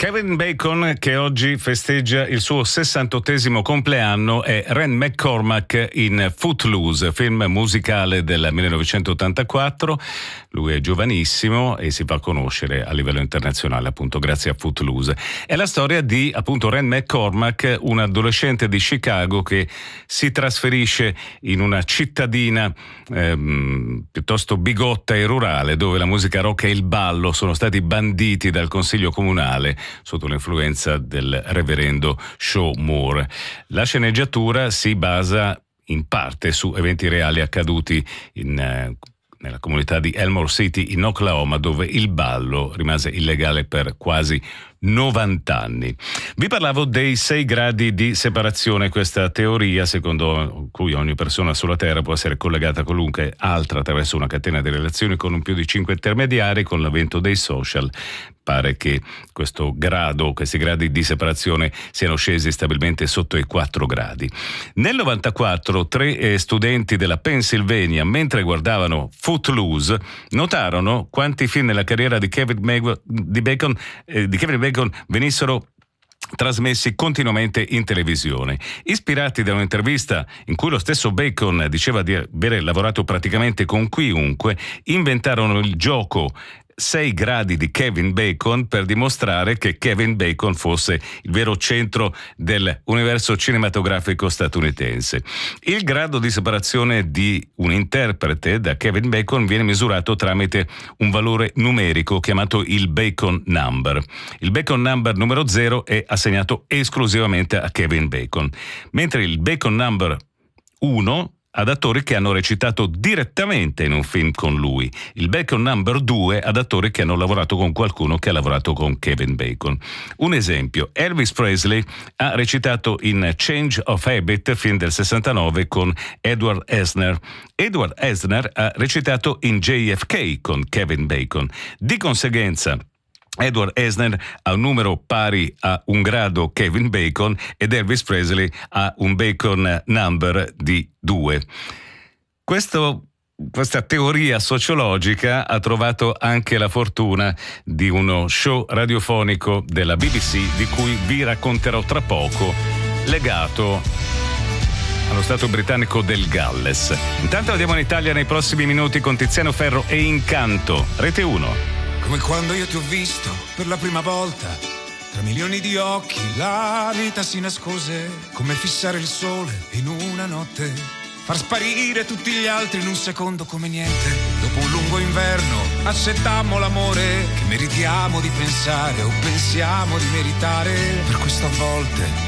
Kevin Bacon, che oggi festeggia il suo 68esimo compleanno, è Ren McCormack in Footloose, film musicale del 1984. Lui è giovanissimo e si fa conoscere a livello internazionale appunto grazie a Footloose. È la storia di appunto Ren McCormack, un adolescente di Chicago che si trasferisce in una cittadina piuttosto bigotta e rurale, dove la musica rock e il ballo sono stati banditi dal consiglio comunale sotto l'influenza del reverendo Shaw Moore. La sceneggiatura si basa in parte su eventi reali accaduti nella comunità di Elmore City in Oklahoma, dove il ballo rimase illegale per quasi 90 anni. Vi parlavo dei 6 gradi di separazione, questa teoria secondo cui ogni persona sulla Terra può essere collegata a qualunque altra attraverso una catena di relazioni con un più di 5 intermediari. Con l'avvento dei social pare che questi gradi di separazione siano scesi stabilmente sotto i 4 gradi. Nel 94 3 studenti della Pennsylvania, mentre guardavano Footloose, notarono quanti film nella carriera di Kevin Bacon venissero trasmessi continuamente in televisione. Ispirati da un'intervista in cui lo stesso Bacon diceva di aver lavorato praticamente con chiunque, inventarono il gioco 6 gradi di Kevin Bacon per dimostrare che Kevin Bacon fosse il vero centro dell'universo cinematografico statunitense. Il grado di separazione di un interprete da Kevin Bacon viene misurato tramite un valore numerico chiamato il Bacon Number. Il Bacon Number numero 0 è assegnato esclusivamente a Kevin Bacon, mentre il Bacon Number 1 ad attori che hanno recitato direttamente in un film con lui. Il Bacon Number 2 ad attori che hanno lavorato con qualcuno che ha lavorato con Kevin Bacon. Un esempio: Elvis Presley ha recitato in Change of Habit, film del 69, con Edward Asner. Edward Asner ha recitato in JFK con Kevin Bacon. Di conseguenza Edward Asner ha un numero pari a un grado Kevin Bacon ed Elvis Presley ha un Bacon Number di 2. Questa teoria sociologica ha trovato anche la fortuna di uno show radiofonico della BBC di cui vi racconterò tra poco, legato allo stato britannico del Galles. Intanto andiamo in Italia nei prossimi minuti con Tiziano Ferro e Incanto, Rete 1. Come quando io ti ho visto per la prima volta, tra milioni di occhi la vita si nascose, come fissare il sole in una notte, far sparire tutti gli altri in un secondo come niente. Dopo un lungo inverno accettammo l'amore che meritiamo di pensare o pensiamo di meritare. Per questo a volte